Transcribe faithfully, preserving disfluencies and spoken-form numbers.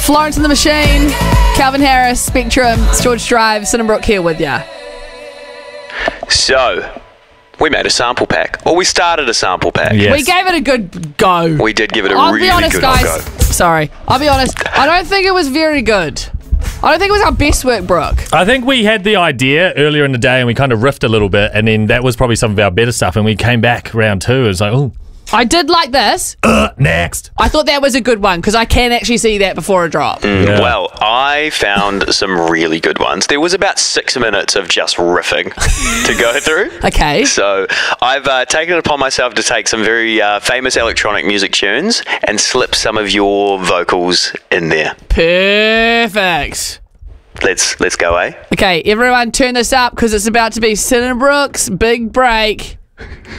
Florence and the Machine, Calvin Harris, Spectrum, it's George Drive, Cinnabrook here with ya. So, we made a sample pack. Or we started a sample pack. Yes. We gave it a good go. We did give it a I'll really be honest, good guys. go. Sorry. I'll be honest. I don't think it was very good. I don't think it was our best work, Brooke. I think we had the idea earlier in the day and we kind of riffed a little bit, and then that was probably some of our better stuff, and we came back round two. It was like, oh, I did like this. uh, next. I thought that was a good one because I can actually see that before a drop. Mm, Yeah. Well, I found some really good ones. There was about six minutes of just riffing to go through. Okay. So I've uh, taken it upon myself to take some very uh, famous electronic music tunes and slip some of your vocals in there. Perfect. Let's let's go, eh? Okay, everyone turn this up because it's about to be Cinnabrook's big break.